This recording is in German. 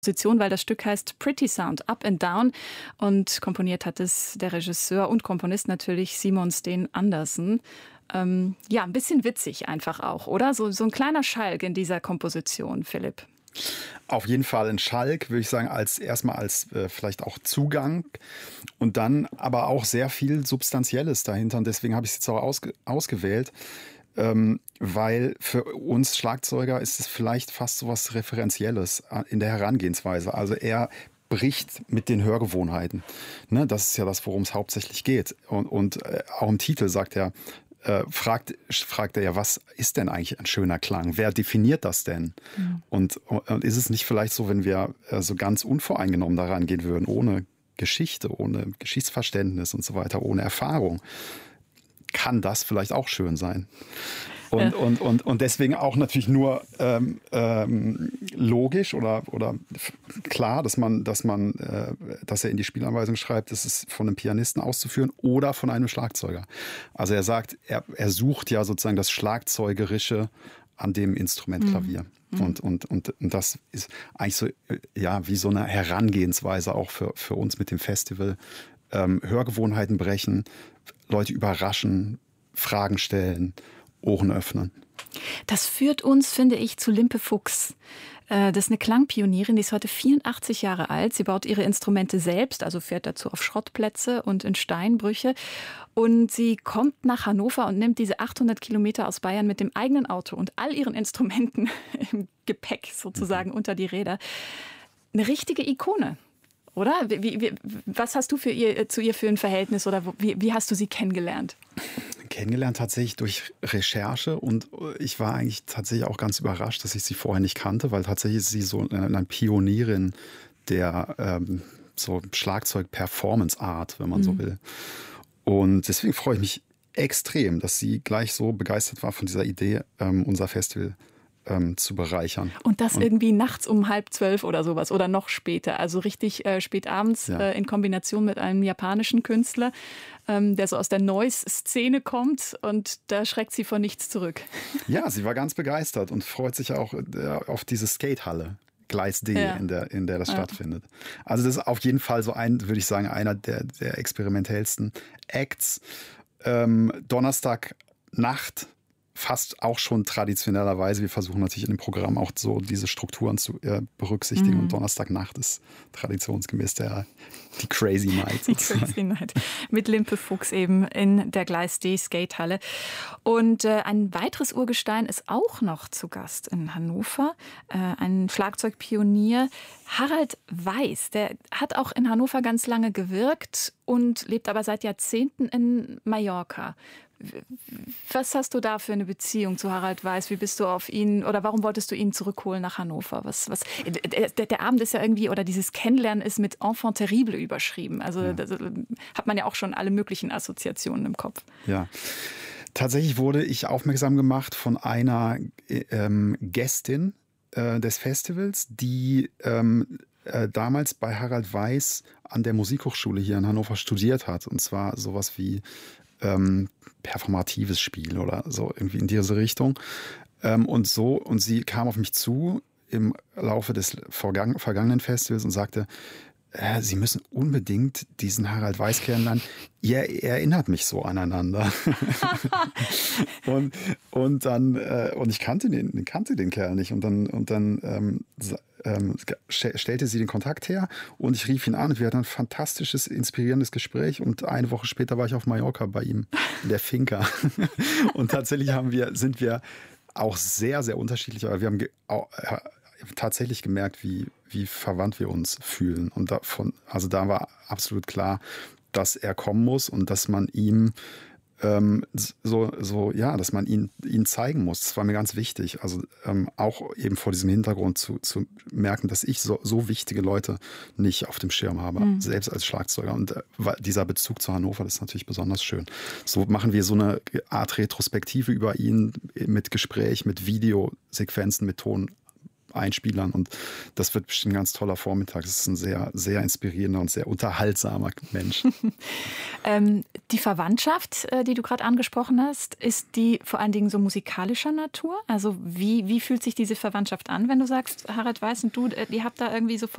Komposition, weil das Stück heißt Pretty Sound, Up and Down, und komponiert hat es der Regisseur und Komponist natürlich Simon Steen Andersen. Ja, ein bisschen witzig einfach auch, oder? So ein kleiner Schalk in dieser Komposition, Philipp. Auf jeden Fall ein Schalk, würde ich sagen, erstmal als vielleicht auch Zugang und dann aber auch sehr viel Substanzielles dahinter. Und deswegen habe ich es jetzt auch ausgewählt, weil für uns Schlagzeuger ist es vielleicht fast so was Referenzielles in der Herangehensweise. Also er bricht mit den Hörgewohnheiten. Ne, das ist ja das, worum es hauptsächlich geht. Und auch im Titel sagt er, fragt er ja, was ist denn eigentlich ein schöner Klang? Wer definiert das denn? Mhm. Und ist es nicht vielleicht so, wenn wir so ganz unvoreingenommen daran gehen würden, ohne Geschichte, ohne Geschichtsverständnis und so weiter, ohne Erfahrung, kann das vielleicht auch schön sein? Und deswegen auch natürlich nur logisch oder klar, dass er in die Spielanweisung schreibt, das ist von einem Pianisten auszuführen oder von einem Schlagzeuger. Also er sagt, er sucht ja sozusagen das Schlagzeugerische an dem Instrument Klavier. Mhm. Und das ist eigentlich so, ja, wie so eine Herangehensweise auch für uns mit dem Festival. Hörgewohnheiten brechen, Leute überraschen, Fragen stellen, Ohren öffnen. Das führt uns, finde ich, zu Limpe Fuchs. Das ist eine Klangpionierin, die ist heute 84 Jahre alt. Sie baut ihre Instrumente selbst, also fährt dazu auf Schrottplätze und in Steinbrüche. Und sie kommt nach Hannover und nimmt diese 800 Kilometer aus Bayern mit dem eigenen Auto und all ihren Instrumenten im Gepäck sozusagen unter die Räder. Eine richtige Ikone. Oder? Was hast du zu ihr für ein Verhältnis oder wie hast du sie kennengelernt? Kennengelernt tatsächlich durch Recherche und ich war eigentlich tatsächlich auch ganz überrascht, dass ich sie vorher nicht kannte, weil tatsächlich ist sie so eine Pionierin der so Schlagzeug-Performance-Art, wenn man so will. Und deswegen freue ich mich extrem, dass sie gleich so begeistert war von dieser Idee, unser Festival zu bereichern. Und das irgendwie nachts um 11:30 oder sowas oder noch später, also richtig spät abends, ja. In Kombination mit einem japanischen Künstler, der so aus der Noise-Szene kommt, und da schreckt sie vor nichts zurück. Ja, sie war ganz begeistert und freut sich auch auf diese Skatehalle. Gleis D, ja. in der das stattfindet. Also das ist auf jeden Fall so würde ich sagen, einer der experimentellsten Acts. Donnerstagnacht, fast auch schon traditionellerweise. Wir versuchen natürlich in dem Programm auch so diese Strukturen zu berücksichtigen. Und Donnerstagnacht ist traditionsgemäß die Crazy Night. Die Crazy Night. Mit Limpe Fuchs eben in der Gleis D Skatehalle. Und ein weiteres Urgestein ist auch noch zu Gast in Hannover. Ein Schlagzeugpionier, Harald Weiß. Der hat auch in Hannover ganz lange gewirkt und lebt aber seit Jahrzehnten in Mallorca. Was hast du da für eine Beziehung zu Harald Weiß? Wie bist du auf ihn, oder warum wolltest du ihn zurückholen nach Hannover? Der Abend ist ja irgendwie, oder dieses Kennenlernen ist mit Enfant terrible überschrieben. Also da hat man ja auch schon alle möglichen Assoziationen im Kopf. Ja. Tatsächlich wurde ich aufmerksam gemacht von einer Gästin des Festivals, die damals bei Harald Weiß an der Musikhochschule hier in Hannover studiert hat. Und zwar sowas wie performatives Spiel oder so irgendwie in diese Richtung. Und sie kam auf mich zu im Laufe des vergangenen Festivals und sagte, Sie müssen unbedingt diesen Harald Weiß kennenlernen. Ihr erinnert mich so aneinander. und ich kannte den Kerl nicht. Und dann stellte sie den Kontakt her und ich rief ihn an. Wir hatten ein fantastisches, inspirierendes Gespräch und eine Woche später war ich auf Mallorca bei ihm in der Finca. Und tatsächlich sind wir auch sehr, sehr unterschiedlich, aber wir haben tatsächlich gemerkt, wie verwandt wir uns fühlen. Und da war absolut klar, dass er kommen muss und dass man ihm dass man ihn zeigen muss. Das war mir ganz wichtig. Also auch eben vor diesem Hintergrund zu merken, dass ich so wichtige Leute nicht auf dem Schirm habe, selbst als Schlagzeuger. Und dieser Bezug zu Hannover, das ist natürlich besonders schön. So machen wir so eine Art Retrospektive über ihn mit Gespräch, mit Videosequenzen, mit Einspielern und das wird bestimmt ein ganz toller Vormittag. Das ist ein sehr, sehr inspirierender und sehr unterhaltsamer Mensch. Die Verwandtschaft, die du gerade angesprochen hast, ist die vor allen Dingen so musikalischer Natur? Also wie fühlt sich diese Verwandtschaft an, wenn du sagst, Harald Weiß und du, ihr habt da irgendwie sofort